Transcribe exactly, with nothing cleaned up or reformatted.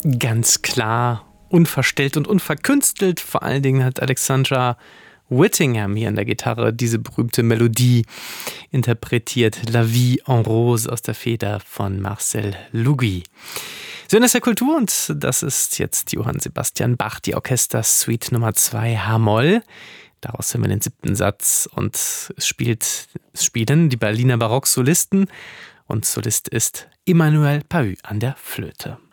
Ganz klar, unverstellt und unverkünstelt. Vor allen Dingen hat Alexandra Whittingham hier an der Gitarre diese berühmte Melodie interpretiert. La Vie en Rose aus der Feder von Marcel Lugy. So in der Kultur, und das ist jetzt Johann Sebastian Bach, die Orchestersuite Nummer zwei H-Moll. Daraus hören wir den siebten Satz, und es spielt, es spielen die Berliner Barocksolisten, und Solist ist Emmanuel Pahud an der Flöte.